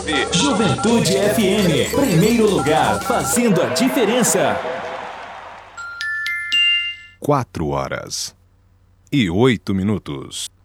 Juventude FM, primeiro lugar, fazendo a diferença. 4 horas e 8 minutos.